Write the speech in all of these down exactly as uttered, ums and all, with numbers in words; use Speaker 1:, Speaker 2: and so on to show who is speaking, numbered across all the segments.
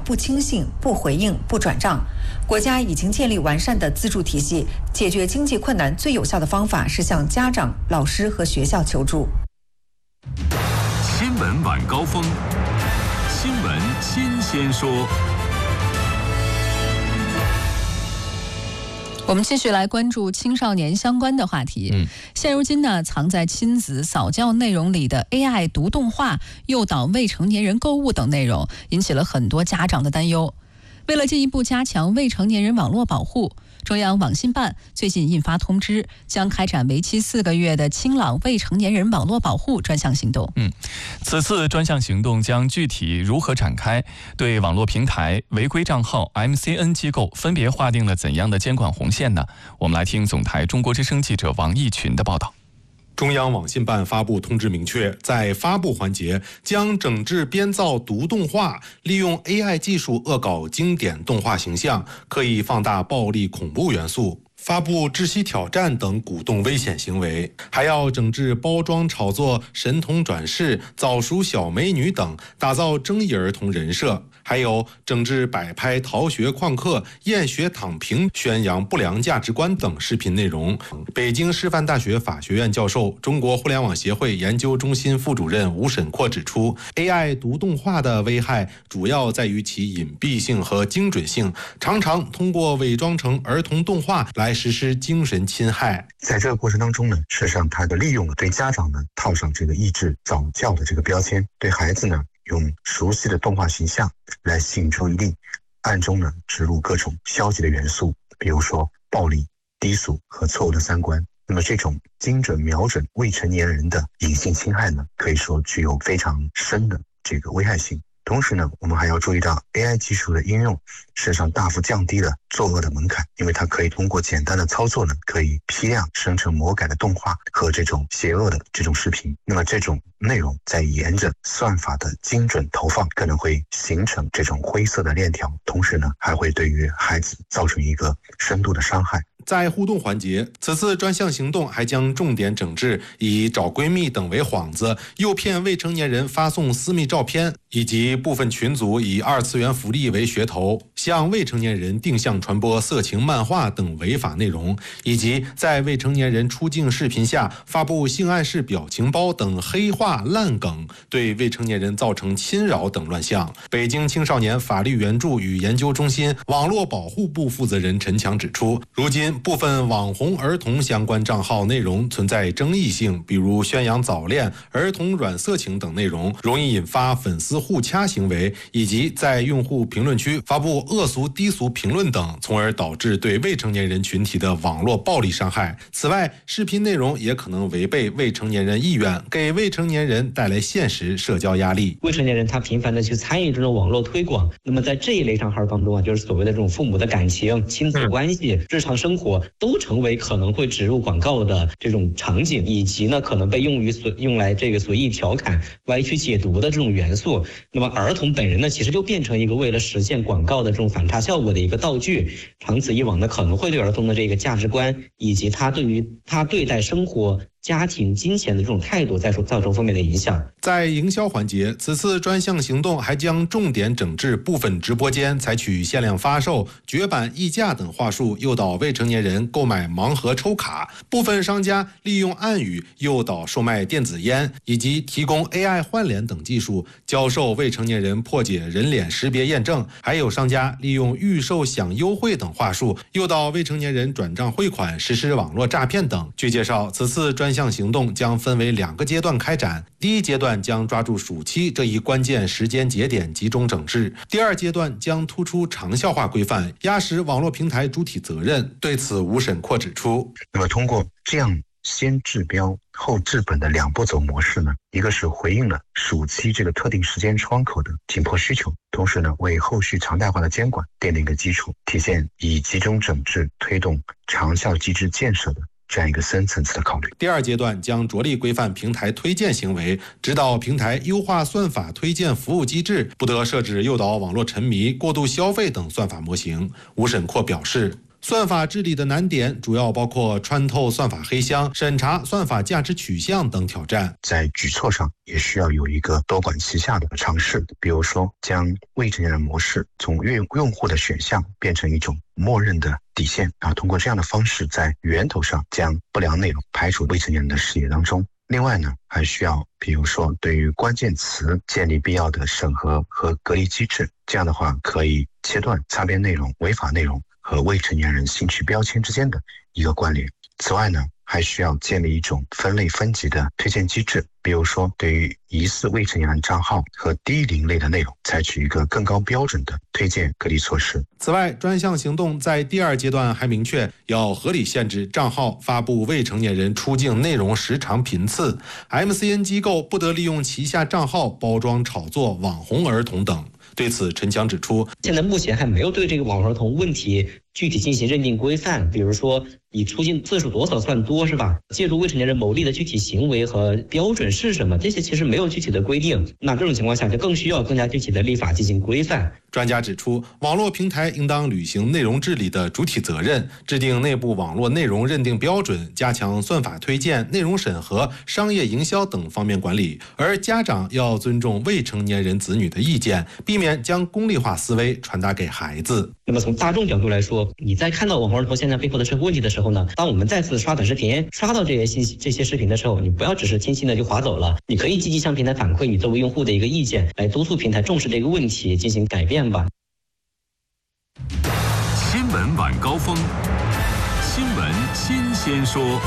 Speaker 1: 不轻信、不回应、不转账。国家已经建立完善的资助体系，解决经济困难最有效的方法是向家长、老师和学校求助。
Speaker 2: 新闻晚高峰，新闻新鲜说。
Speaker 3: 我们继续来关注青少年相关的话题。
Speaker 4: 嗯，
Speaker 3: 现如今呢，藏在亲子早教内容里的 A I 读动画、诱导未成年人购物等内容，引起了很多家长的担忧。为了进一步加强未成年人网络保护，中央网信办最近印发通知，将开展为期四个月的清朗未成年人网络保护专项行动。
Speaker 4: 嗯，此次专项行动将具体如何展开？对网络平台、违规账号、M C N 机构分别划定了怎样的监管红线呢？我们来听总台中国之声记者王毅群的报道。
Speaker 5: 中央网信办发布通知明确，在发布环节将整治编造毒动画，利用 A I 技术恶搞经典动画形象，刻意放大暴力恐怖元素，发布窒息挑战等鼓动危险行为，还要整治包装炒作神童转世、早熟小美女等，打造争议儿童人设。还有整治摆拍逃学旷课、厌学躺平、宣扬不良价值观等视频内容。北京师范大学法学院教授、中国互联网协会研究中心副主任吴沈阔指出 ，A I 读动画的危害主要在于其隐蔽性和精准性，常常通过伪装成儿童动画来实施精神侵害。
Speaker 6: 在这个过程当中呢，事实上它的利用了对家长呢套上这个抑制早教的这个标签，对孩子呢用熟悉的动画形象来吸引注意力，暗中呢植入各种消极的元素，比如说暴力、低俗和错误的三观。那么这种精准瞄准未成年人的隐性侵害呢，可以说具有非常深的这个危害性。同时呢，我们还要注意到 A I 技术的应用，事实上大幅降低了作恶的门槛，因为它可以通过简单的操作呢，可以批量生成魔改的动画和这种邪恶的这种视频。那么这种内容在沿着算法的精准投放，可能会形成这种灰色的链条，同时呢，还会对于孩子造成一个深度的伤害。
Speaker 5: 在互动环节，此次专项行动还将重点整治以找闺蜜等为幌子，诱骗未成年人发送私密照片，以及部分群组以二次元福利为噱头，向未成年人定向传播色情漫画等违法内容，以及在未成年人出镜视频下发布性暗示表情包等黑话烂梗，对未成年人造成侵扰等乱象。北京青少年法律援助与研究中心网络保护部负责人陈强指出，如今部分网红儿童相关账号内容存在争议性，比如宣扬早恋、儿童软色情等内容，容易引发粉丝互掐行为，以及在用户评论区发布恶俗低俗评论等，从而导致对未成年人群体的网络暴力伤害。此外，视频内容也可能违背未成年人意愿，给未成年人带来现实社交压力。
Speaker 7: 未成年人他频繁的去参与这种网络推广，那么在这一类账号当中啊，就是所谓的这种父母的感情、亲子关系、日常生活都成为可能会植入广告的这种场景，以及呢可能被用于随用来这个随意调侃、歪曲解读的这种元素。那么儿童本人呢，其实就变成一个为了实现广告的这种反差效果的一个道具，长此以往呢，可能会对儿童的这个价值观以及他对于他对待生活、家庭、金钱的这种态度再造成负面的影响。
Speaker 5: 在营销环节，此次专项行动还将重点整治部分直播间采取限量发售、绝版溢价等话术，诱导未成年人购买盲盒抽卡。部分商家利用暗语诱导售卖电子烟，以及提供 A I 换脸等技术，教授未成年人破解人脸识别验证。还有商家利用预售享优惠等话术，诱导未成年人转账汇款，实施网络诈骗等。据介绍，此次专项行动将分为两个阶段开展，第一阶段将抓住暑期这一关键时间节点集中整治，第二阶段将突出长效化规范，压实网络平台主体责任。对此，吴沈阔指出，
Speaker 6: 那么通过这样先治标后治本的两步走模式呢，一个是回应了暑期这个特定时间窗口的紧迫需求，同时呢为后续常态化的监管奠定一个基础，体现以集中整治推动长效机制建设的这样一个深层次的考虑。
Speaker 5: 第二阶段将着力规范平台推荐行为，指导平台优化算法推荐服务机制，不得设置诱导网络沉迷、过度消费等算法模型。吴沈阔表示， 算法治理的难点主要包括穿透算法黑箱、审查算法价值取向等挑战。
Speaker 6: 在举措上也需要有一个多管齐下的尝试，比如说将未成年人模式从用用户的选项变成一种默认的底线啊，通过这样的方式在源头上将不良内容排除未成年人的视野当中。另外呢，还需要比如说对于关键词建立必要的审核和隔离机制，这样的话可以切断擦边内容、违法内容和未成年人兴趣标签之间的一个关联。此外呢，还需要建立一种分类分级的推荐机制，比如说对于疑似未成年人账号和低龄类的内容，采取一个更高标准的推荐隔离措施。
Speaker 5: 此外，专项行动在第二阶段还明确要合理限制账号发布未成年人出境内容时长频次， M C N 机构不得利用旗下账号包装炒作网红儿童等。对此，陈强指出，
Speaker 7: 现在目前还没有对这个网红儿童问题具体进行认定规范，比如说以出境次数多少算多，是吧？借助未成年人牟利的具体行为和标准是什么，这些其实没有具体的规定。那这种情况下就更需要更加具体的立法进行规范。
Speaker 5: 专家指出，网络平台应当履行内容治理的主体责任，制定内部网络内容认定标准，加强算法推荐、内容审核、商业营销等方面管理。而家长要尊重未成年人子女的意见，避免将功利化思维传达给孩子。
Speaker 7: 那么从大众角度来说，你在看到网红儿童现象背后的社会问题的时候呢，当我们再次刷短视频、刷到这些信息、这些视频的时候，你不要只是轻轻的就划走了，你可以积极向平台反馈你作为用户的一个意见，来督促平台重视这个问题，进行改变吧。
Speaker 2: 新闻晚高峰，新闻新鲜说。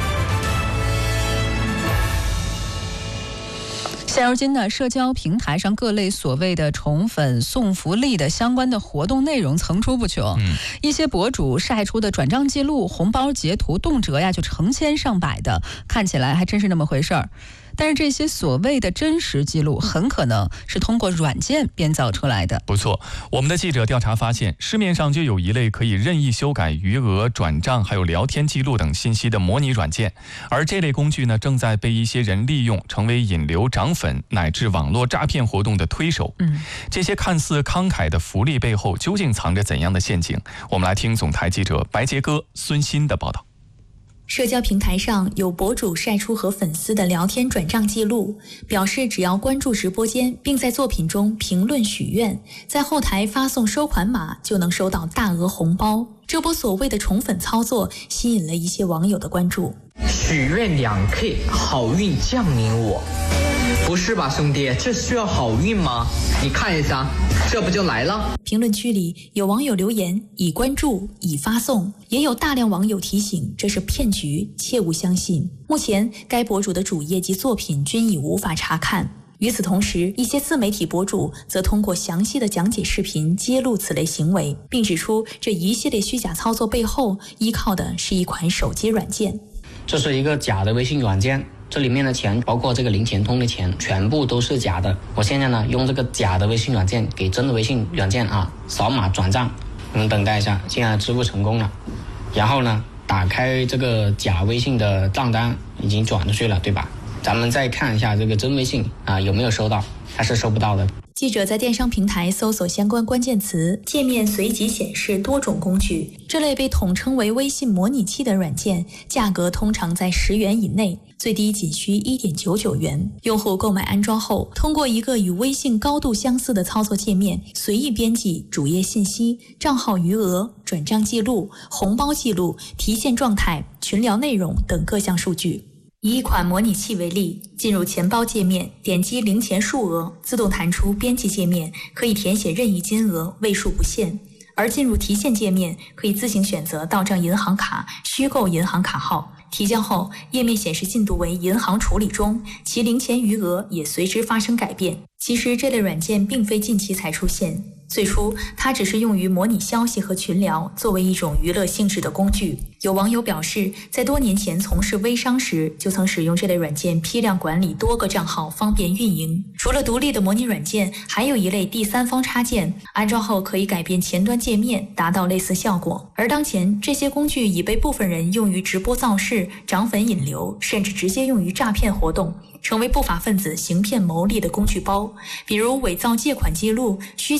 Speaker 3: 现如今呢，社交平台上各类所谓的宠粉、送福利的相关的活动内容层出不穷，嗯、一些博主晒出的转账记录、红包截图，动辄呀就成千上百的，看起来还真是那么回事儿。但是这些所谓的真实记录很可能是通过软件编造出来的。
Speaker 4: 不错，我们的记者调查发现，市面上就有一类可以任意修改余额、转账还有聊天记录等信息的模拟软件，而这类工具呢，正在被一些人利用，成为引流、涨粉乃至网络诈骗活动的推手。嗯，这些看似慷慨的福利背后，究竟藏着怎样的陷阱？我们来听总台记者白杰哥、孙鑫的报道。
Speaker 8: 社交平台上有博主晒出和粉丝的聊天转账记录，表示只要关注直播间，并在作品中评论许愿，在后台发送收款码就能收到大额红包。这波所谓的宠粉操作吸引了一些网友的关注。
Speaker 9: 许愿 两 K， 好运降临我。不是吧兄弟，这需要好运吗？你看一下，这不就来了。
Speaker 8: 评论区里有网友留言已关注已发送，也有大量网友提醒这是骗局，切勿相信。目前该博主的主页及作品均已无法查看。与此同时，一些自媒体博主则通过详细的讲解视频揭露此类行为，并指出这一系列虚假操作背后依靠的是一款手机软件。
Speaker 10: 这是一个假的微信软件，这里面的钱，包括这个零钱通的钱，全部都是假的。我现在呢，用这个假的微信软件给真的微信软件啊扫码转账，你们等待一下，现在支付成功了。然后呢，打开这个假微信的账单，已经转出去了，对吧？咱们再看一下这个真微信啊有没有收到，它是收不到的。
Speaker 8: 记者在电商平台搜索相关关键词，界面随即显示多种工具。这类被统称为微信模拟器的软件，价格通常在十元以内，最低仅需 一点九九元。用户购买安装后，通过一个与微信高度相似的操作界面，随意编辑主页信息、账号余额、转账记录、红包记录、提现状态、群聊内容等各项数据。以一款模拟器为例，进入钱包界面，点击零钱数额，自动弹出编辑界面，可以填写任意金额，位数不限。而进入提现界面，可以自行选择到账银行卡、虚构银行卡号。提交后，页面显示进度为银行处理中，其零钱余额也随之发生改变。其实这类软件并非近期才出现，最初它只是用于模拟消息和群聊，作为一种娱乐性质的工具。有网友表示，在多年前从事微商时，就曾使用这类软件批量管理多个账号，方便运营。除了独立的模拟软件，还有一类第三方插件，安装后可以改变前端界面，达到类似效果。而当前这些工具已被部分人用于直播造势、涨粉引流，甚至直接用于诈骗活动，成为不法分子行骗牟利的工具包。比如伪造借款记录、虚假交易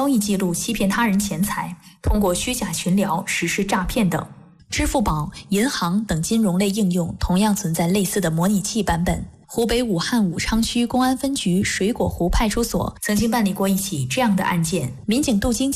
Speaker 8: 交易记录欺骗他人钱财，通过虚假群聊实施诈骗等。支付宝、银行等金融类应用同样存在类似的模拟器版本。湖北武汉武昌区公安分局水果湖派出所曾经办理过一起这样的案件，民警杜金